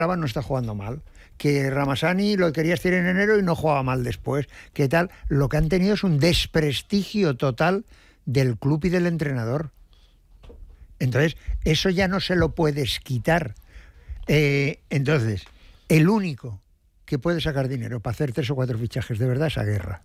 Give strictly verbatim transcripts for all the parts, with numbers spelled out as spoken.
no está jugando mal, que Ramazani lo querías tirar en enero y no jugaba mal después, ¿qué tal? Lo que han tenido es un desprestigio total del club y del entrenador. Entonces, eso ya no se lo puedes quitar. Eh, entonces, el único que puede sacar dinero para hacer tres o cuatro fichajes de verdad es Aguerra.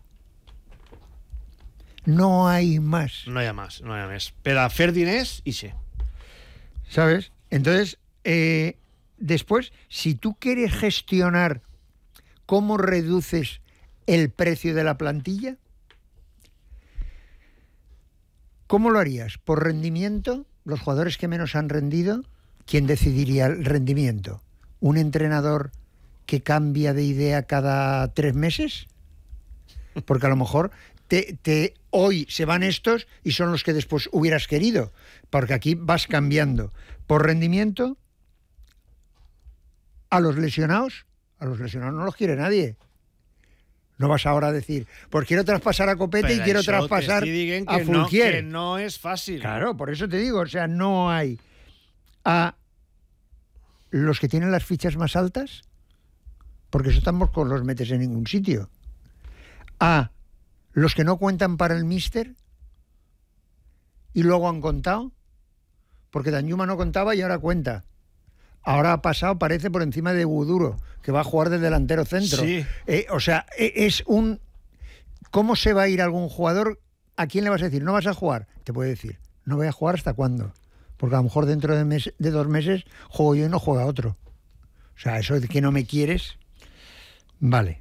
No hay más. No hi ha més, no hi ha més. Per a fer diners, i sí. ¿Sabes? Entonces, eh, después, si tú quieres gestionar cómo reduces el precio de la plantilla, ¿cómo lo harías? ¿Por rendimiento? Los jugadores que menos han rendido, ¿quién decidiría el rendimiento? ¿Un entrenador que cambia de idea cada tres meses? Porque a lo mejor te, te, hoy se van estos y son los que después hubieras querido, porque aquí vas cambiando. Por rendimiento, a los lesionados, a los lesionados no los quiere nadie. No vas ahora a decir, pues quiero traspasar a Copete Pero y quiero traspasar a Fulquier. No, que no es fácil. Claro, por eso te digo, o sea, no hay. A los que tienen las fichas más altas, porque eso tampoco los metes en ningún sitio. A los que no cuentan para el míster y luego han contado, porque Danjuma no contaba y ahora cuenta. Ahora ha pasado, parece, por encima de Guduro, que va a jugar de delantero centro. Sí. Eh, o sea, es un... ¿Cómo se va a ir algún jugador? ¿A quién le vas a decir? ¿No vas a jugar? Te puede decir, no voy a jugar ¿hasta cuándo? Porque a lo mejor dentro de, mes, de dos meses juego yo y no juega otro. O sea, eso de que no me quieres... Vale.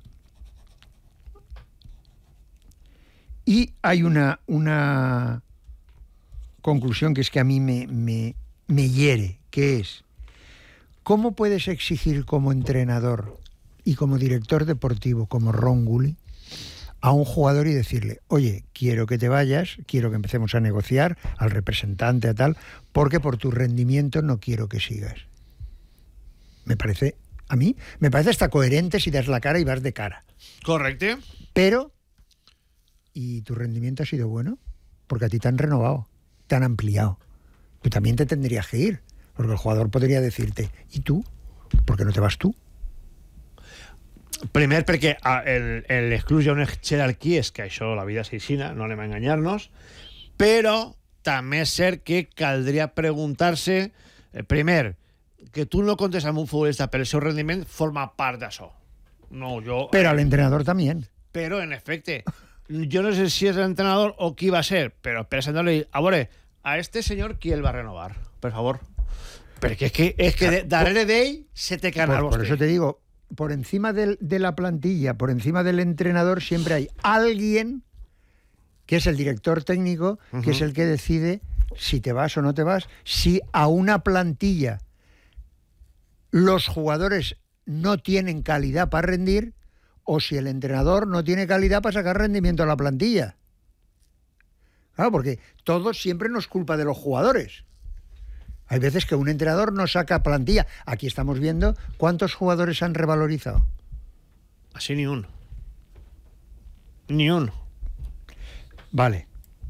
Y hay una, una conclusión que es que a mí me, me, me hiere, que es... ¿Cómo puedes exigir como entrenador y como director deportivo, como Ron Gully, a un jugador y decirle, oye, quiero que te vayas, quiero que empecemos a negociar, al representante, a tal, porque por tu rendimiento no quiero que sigas? Me parece, a mí, me parece hasta coherente si das la cara y vas de cara. Correcte. Pero, ¿y tu rendimiento ha sido bueno? Porque a ti te han renovado, te han ampliado. Tú también te tendrías que ir. Porque el jugador podria decirte, ¿y tu? ¿Por què no te vas tu? Primer, perquè en els clubs hi ha unes jerarquies, que això, la vida és aixina, no anem a enganyar-nos, però també és cert que caldria preguntar-se, eh, primer, que tu no comptes amb un futbolista per el seu rendiment forma part d'això. No, jo... Però eh, l'entrenador també. Però, en efecte, jo no sé si és l'entrenador o qui va ser, però presentar-li, a veure, a este senyor qui el va renovar, per favor. Porque es que, es que de, darle de ahí se te cae. Por, por eso te digo, por encima del, de la plantilla, por encima del entrenador, siempre hay alguien que es el director técnico, uh-huh. que es el que decide si te vas o no te vas. Si a una plantilla los jugadores no tienen calidad para rendir, o si el entrenador no tiene calidad para sacar rendimiento a la plantilla. Claro, porque todo siempre no es culpa de los jugadores. Hay veces que un entrenador no saca plantilla. Aquí estamos viendo cuántos jugadores han revalorizado. Así ni un. Ni un. Vale.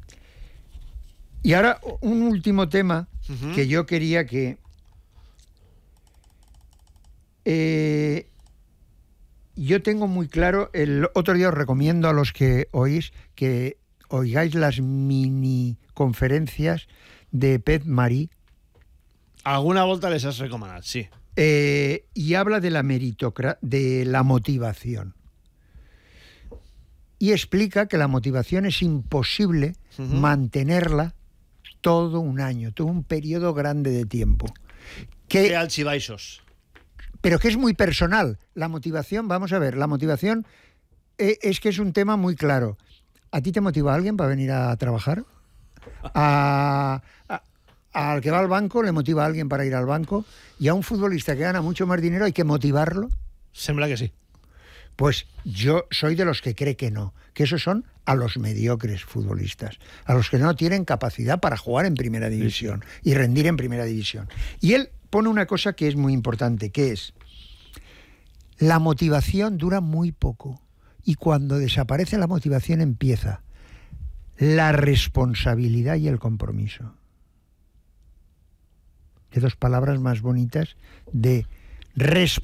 Y ahora un último tema uh-huh. que yo quería que... Eh, yo tengo muy claro, el otro día os recomiendo a los que oís que oigáis las mini conferencias de Pep Marí. Alguna volta les has recomanat, sí. Eh, y habla de la meritocracia, de la motivación. Y explica que la motivación es imposible uh-huh. mantenerla todo un año, todo un periodo grande de tiempo. Que, que alts y baixos. Pero que es muy personal. La motivación, vamos a ver, la motivación eh, es que es un tema muy claro. ¿A ti te motiva alguien para venir a trabajar? A... a Al que va al banco le motiva a alguien para ir al banco, y a un futbolista que gana mucho más dinero hay que motivarlo. Sembla que sí. Pues yo soy de los que cree que no, que esos son a los mediocres futbolistas, a los que no tienen capacidad para jugar en primera división sí, sí. y rendir en primera división. Y él pone una cosa que es muy importante, que es la motivación dura muy poco, y cuando desaparece la motivación empieza la responsabilidad y el compromiso. De dos palabras más bonitas de Res